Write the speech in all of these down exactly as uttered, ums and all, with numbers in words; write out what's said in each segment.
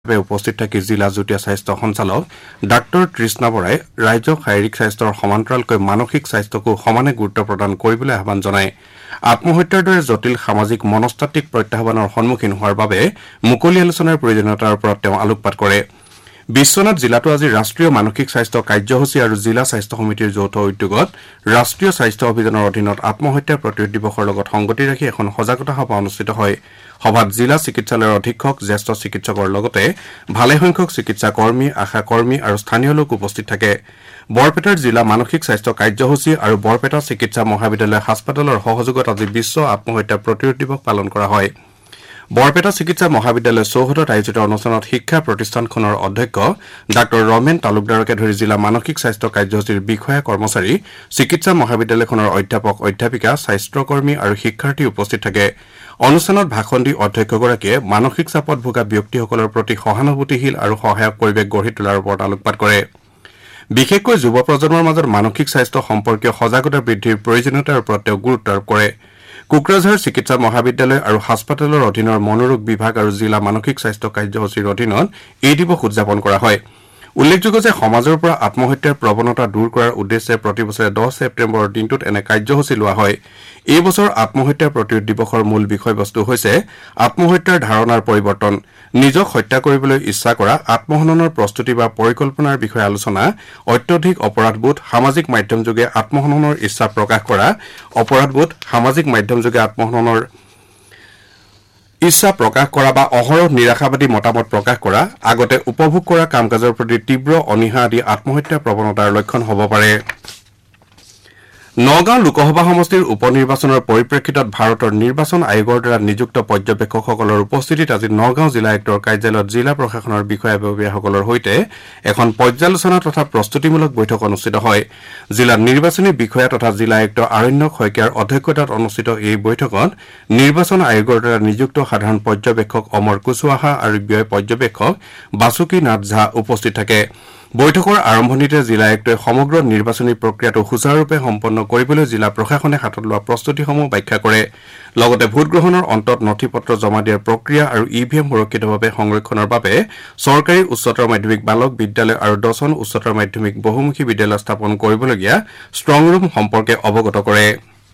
উপস্থিত থাকি জিলা যুটীয়া স্বাস্থ্য সঞ্চালক ডাক্তৰ তৃষ্ণা বৰাই ৰাজ্যক শাৰীৰিক স্বাস্থ্যৰ সমান্তৰালকৈ মানসিক স্বাস্থ্যকো সমানে গুৰুত্ব প্ৰদান কৰিবলৈ আহ্বান জনায়। আত্মহত্যাৰ দৰে জটিল সামাজিক মনস্তাত্ত্বিক প্ৰত্যাহ্বানৰ সন্মুখীন হোৱাৰ বাবে মুকলি আলোচনাৰ প্ৰয়োজনীয়তাৰ ওপৰত তেওঁ আলোকপাত কৰে। বিশ্বনাথ জিলাতো আজি ৰাষ্ট্ৰীয় মানসিক স্বাস্থ্য কাৰ্যসূচী আৰু জিলা স্বাস্থ্য সমিতিৰ যৌথ উদ্যোগত ৰাষ্ট্ৰীয় স্বাস্থ্য অভিযানৰ অধীনত আত্মহত্যা প্ৰতিৰোধ দিৱসৰ লগত সংগতি ৰাখি এখন সজাগতা সভা অনুষ্ঠিত হয়। সভাত জিলা চিকিৎসালয়ৰ অধীক্ষক জ্যেষ্ঠ চিকিৎসকৰ লগতে ভালেসংখ্যক চিকিৎসা কৰ্মী আশা কৰ্মী আৰু স্থানীয় লোক উপস্থিত থাকে। বৰপেটাৰ জিলা মানসিক স্বাস্থ্য কাৰ্যসূচী আৰু বৰপেটা চিকিৎসা মহাবিদ্যালয় হাস্পতালৰ সহযোগত আজি বিশ্ব আত্মহত্যা প্ৰতিৰোধ দিৱস পালন কৰা হয়। বৰপেটা চিকিৎসা মহাবিদ্যালয় চৌহদত আয়োজিত অনুষ্ঠানত শিক্ষা প্ৰতিষ্ঠানখনৰ অধ্যক্ষ ডাঃ ৰমেন তালুকদাৰকে ধৰি জিলা মানসিক স্বাস্থ্য কাৰ্যসূচীৰ বিষয়া কৰ্মচাৰী চিকিৎসা মহাবিদ্যালয়খনৰ অধ্যাপক অধ্যাপিকা স্বাস্থ্যকৰ্মী আৰু শিক্ষাৰ্থী উপস্থিত থাকে। অনুষ্ঠানত ভাষণ দি অধ্যক্ষগৰাকীয়ে মানসিক চাপত ভোগা ব্যক্তিসকলৰ প্ৰতি সহানুভূতিশীল আৰু সহায়ক পৰিৱেশ গঢ়ি তোলাৰ ওপৰত আলোকপাত কৰে। বিশেষকৈ যুৱ প্ৰজন্মৰ মাজত মানসিক স্বাস্থ্য সম্পৰ্কীয় সজাগতা বৃদ্ধিৰ প্ৰয়োজনীয়তাৰ ওপৰত তেওঁ গুৰুত্ব আৰোপ কৰে। কোকৰাঝাৰ চিকিৎসা মহাবিদ্যালয় আৰু হাস্পতালৰ অধীনৰ মনোৰোগ বিভাগ আৰু জিলা মানসিক স্বাস্থ্য কাৰ্যসূচীৰ অধীনত এই দিৱস উদযাপন কৰা হয়। উল্লেখযোগ্য যে সমাজৰ পৰা আত্মহত্যাৰ প্ৰৱণতা দূৰ কৰাৰ উদ্দেশ্যে প্ৰতিবছৰে দহ ছেপ্টেম্বৰৰ দিনটোত এনে কাৰ্যসূচী লোৱা হয়। এই বছৰ আত্মহত্যা প্ৰতিৰোধ দিৱসৰ মূল বিষয়বস্তু হৈছে আত্মহত্যাৰ ধাৰণাৰ পৰিৱৰ্তন, নিজক হত্যা কৰিবলৈ ইচ্ছা কৰা, আত্মহননৰ প্ৰস্তুতি বা পৰিকল্পনাৰ বিষয়ে আলোচনা, অত্যধিক অপৰাধবোধ, সামাজিক মাধ্যমযোগে আত্মহননৰ ইচ্ছা প্ৰকাশ কৰা, অপৰাধবোধ, সামাজিক মাধ্যমযোগে আত্মহননৰ ইচ্ছা প্ৰকাশ কৰা বা অহৰহ নিৰাশাবাদী মতামত প্ৰকাশ কৰা, আগতে উপভোগ কৰা কাম কাজৰ প্ৰতি তীব্ৰ অনীহা আদি আত্মহত্যা প্ৰৱণতাৰ লক্ষণ হ'ব পাৰে। নগাঁও লোকসভা সমষ্টিৰ উপ নিৰ্বাচনৰ পৰিপ্ৰেক্ষিতত ভাৰতৰ নিৰ্বাচন আয়োগৰ দ্বাৰা নিযুক্ত পৰ্যবেক্ষকসকলৰ উপস্থিতিত আজি নগাঁও জিলা আয়ুক্তৰ কাৰ্যালয়ত জিলা প্ৰশাসনৰ বিষয়া-বিষয়াসকলৰ সৈতে এখন পৰ্যালোচনা তথা প্ৰস্তুতিমূলক বৈঠক অনুষ্ঠিত হয়। জিলা নিৰ্বাচনী বিষয়া তথা জিলা আয়ুক্ত আৰণ্যক শইকীয়াৰ অধ্যক্ষতাত অনুষ্ঠিত এই বৈঠকত নিৰ্বাচন আয়োগৰ দ্বাৰা নিযুক্ত সাধাৰণ পৰ্যবেক্ষক অমৰ কুশৱাহা আৰু ব্যয় পৰ্যবেক্ষক বাসুকী নাথ ঝা উপস্থিত থাকে। বৈঠকৰ আৰম্ভণিতে জিলা আয়ুক্তই সমগ্ৰ নিৰ্বাচনী প্ৰক্ৰিয়াটো সুচাৰুৰূপে সম্পন্ন কৰিবলৈ জিলা প্ৰশাসনে হাতত লোৱা প্ৰস্তুতিসমূহ ব্যাখ্যা কৰে। লগতে ভোটগ্ৰহণৰ অন্তত নথি পত্ৰ জমা দিয়াৰ প্ৰক্ৰিয়া আৰু ই ভি এম সুৰক্ষিতভাৱে সংৰক্ষণৰ বাবে চৰকাৰী উচ্চতৰ মাধ্যমিক বালক বিদ্যালয় আৰু দহখন উচ্চতৰ মাধ্যমিক বহুমুখী বিদ্যালয় স্থাপন কৰিবলগীয়া ষ্ট্ৰংৰুম সম্পৰ্কে অৱগত কৰে।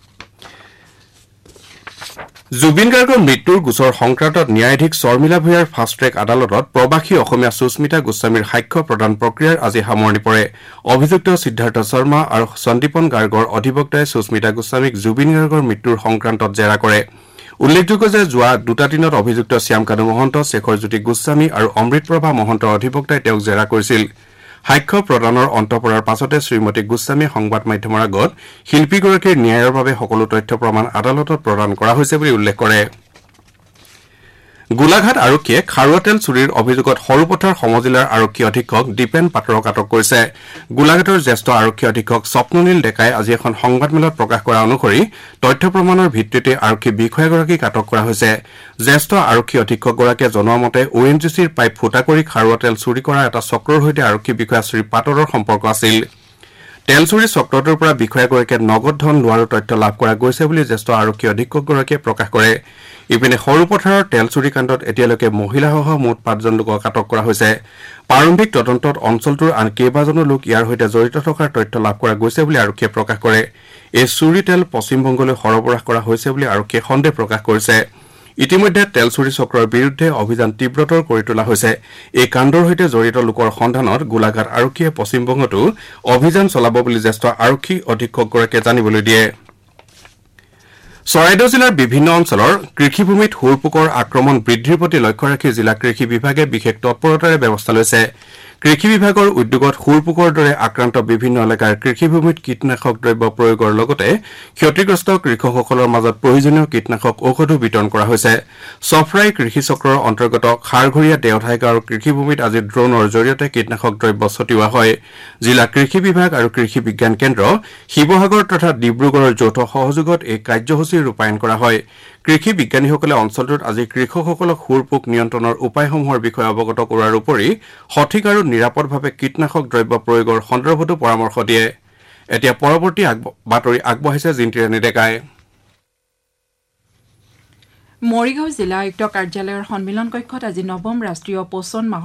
জুবিন গাৰ্গৰ মৃত্যুৰ গোচৰ সংক্ৰান্তত ন্যায়াধীশ শৰ্মিলা ভূঞাৰ ফাষ্ট ট্ৰেক আদালতত প্ৰৱাসী অসমীয়া সুস্মিতা গোস্বামীৰ সাক্ষ্য প্ৰদান প্ৰক্ৰিয়াৰ আজি সামৰণি পৰে। অভিযুক্ত সিদ্ধাৰ্থ শৰ্মা আৰু সন্দীপন গাৰ্গৰ অধিবক্তাই সুস্মিতা গোস্বামীক জুবিন গাৰ্গৰ মৃত্যুৰ সংক্ৰান্তত জেৰা কৰে। উল্লেখযোগ্য যে যোৱা দুটা দিনত অভিযুক্ত শ্যামকানু মহন্ত, শেখৰ জ্যোতি গোস্বামী আৰু অমৃতপ্ৰভা মহন্তৰ অধিবক্তাই তেওঁক জেৰা কৰিছিল। সাক্ষ্য প্ৰদানৰ অন্ত পৰাৰ পাছতে শ্ৰীমতী গোস্বামীয়ে সংবাদ মাধ্যমৰ আগত শিল্পীগৰাকীৰ ন্যায়ৰ বাবে সকলো তথ্য প্ৰমাণ আদালতত প্ৰদান কৰা হৈছে বুলি উল্লেখ কৰে। গোলাঘাট আৰক্ষীয়ে খাৰুৱা তেল চুৰিৰ অভিযোগত সৰুপথাৰ সমজিলাৰ আৰক্ষী অধীক্ষক দীপেন পাটৰক আটক কৰিছে। গোলাঘাটৰ জ্যেষ্ঠ আৰক্ষী অধীক্ষক স্বপ্ননীল ডেকাই আজি এখন সংবাদমেলত প্ৰকাশ কৰা অনুসৰি তথ্য প্ৰমাণৰ ভিত্তিতে আৰক্ষী বিষয়াগৰাকীক আটক কৰা হৈছে। জ্যেষ্ঠ আৰক্ষী অধীক্ষকগৰাকীয়ে জনোৱা মতে অ' এন জি চিৰ পাইপ ফুটা কৰি খাৰুৱা তেল চুৰি কৰা এটা চক্ৰৰ সৈতে আৰক্ষী বিষয়া শ্ৰী পাটৰৰ সম্পৰ্ক আছিল। তেল চুৰি চক্ৰটোৰ পৰা বিষয়াগৰাকীয়ে নগদ ধন লোৱাৰো তথ্য লাভ কৰা গৈছে বুলি জ্যেষ্ঠ আৰক্ষী অধীক্ষকগৰাকীয়ে প্ৰকাশ কৰে। ইপিনে সৰুপথাৰৰ তেল চুৰি কাণ্ডত এতিয়ালৈকে মহিলাসহ মুঠ পাঁচজন লোকক আটক কৰা হৈছে। প্ৰাৰম্ভিক তদন্তত অঞ্চলটোৰ আন কেইবাজনো লোক ইয়াৰ সৈতে জড়িত থকাৰ তথ্য লাভ কৰা গৈছে বুলি আৰক্ষীয়ে প্ৰকাশ কৰে। এই চুৰি তেল পশ্চিমবংগলৈ সৰবৰাহ কৰা হৈছে বুলি আৰক্ষীয়ে সন্দেহ প্ৰকাশ কৰিছে। ইতিমধ্যে তেল চুৰি চক্ৰৰ বিৰুদ্ধে অভিযান তীব্ৰতৰ কৰি তোলা হৈছে। এই কাণ্ডৰ সৈতে জড়িত লোকৰ সন্ধানত গোলাঘাট আৰক্ষীয়ে পশ্চিমবংগতো অভিযান চলাব বুলি জ্যেষ্ঠ আৰক্ষী অধীক্ষকগৰাকীয়ে জানিবলৈ দিয়ে। চৰাইদেউ জিলাৰ বিভিন্ন অঞ্চলৰ কৃষিভূমিত হুৰ পোকৰ আক্ৰমণ বৃদ্ধিৰ প্ৰতি লক্ষ্য ৰাখি জিলা কৃষি বিভাগে বিশেষ তৎপৰতাৰে ব্যৱস্থা লৈছে। কৃষি বিভাগৰ উদ্যোগত হুৰ পোকৰ দৰে আক্ৰান্ত বিভিন্ন এলেকাৰ কৃষিভূমিত কীটনাশক দ্ৰব্য প্ৰয়োগৰ লগতে ক্ষতিগ্ৰস্ত কৃষকসকলৰ মাজত প্ৰয়োজনীয় কীটনাশক ঔষধো বিতৰণ কৰা হৈছে। চফৰাই কৃষি চক্ৰৰ অন্তৰ্গত খাৰঘৰীয়া দেওধাই গাঁৱৰ কৃষিভূমিত আজি ড্ৰোনৰ জৰিয়তে কীটনাশক দ্ৰব্য ছটিওৱা হয়। জিলা কৃষি বিভাগ আৰু কৃষি বিজ্ঞান কেন্দ্ৰ শিৱসাগৰ তথা ডিব্ৰুগড়ৰ যৌথ সহযোগত এই কাৰ্যসূচী ৰূপায়ণ কৰা হয়। কৃষি বিজ্ঞানীসকলে অঞ্চলটোত আজি কৃষকসকলক হুৰ পোক নিয়ন্ত্ৰণৰ উপায়সমূহৰ বিষয়ে অৱগত কৰোৱাৰ উপৰি সঠিক আৰু নিৰাপদভাৱে কীটনাশক দ্ৰব্য প্ৰয়োগৰ সন্দৰ্ভতো পৰামৰ্শ দিয়ে। এতিয়া পৰৱৰ্তী বাতৰি আগবঢ়াইছে জিন্তিৰাণী ডেকাই। মৰিগাঁও জিলা আয়ুক্ত কাৰ্যালয়ৰ সন্মিলন কক্ষত আজি নৱম ৰাষ্ট্ৰীয় পোষণ মাহৰ